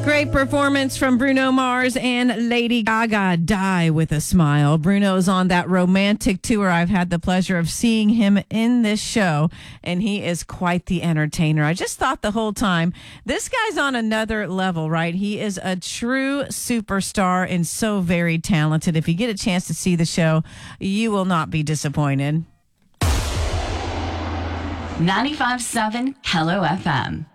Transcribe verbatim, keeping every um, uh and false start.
Great performance from Bruno Mars and Lady Gaga. Die with a Smile. Bruno's on that romantic tour. I've had the pleasure of seeing him in this show, and he is quite the entertainer. I just thought the whole time, this guy's on another level, right? He is a true superstar and so very talented. If you get a chance to see the show, you will not be disappointed. ninety-five point seven Hello F M.